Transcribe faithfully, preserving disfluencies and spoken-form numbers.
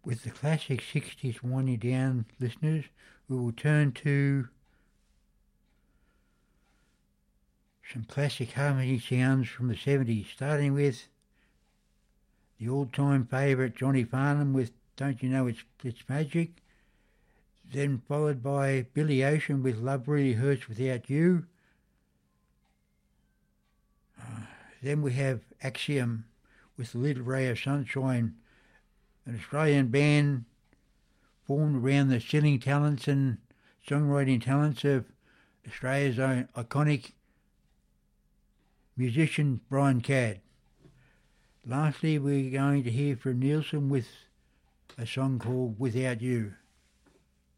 With the classic sixties winding down, listeners, we will turn to some classic harmony sounds from the seventies, starting with the all-time favourite Johnny Farnham with Don't You Know It's, it's Magic, then followed by Billy Ocean with Love Really Hurts Without You. Uh, then we have Axiom with A Little Ray of Sunshine, an Australian band formed around the singing talents and songwriting talents of Australia's own iconic musician Brian Cadd. Lastly, we're going to hear from Nielsen with a song called Without You.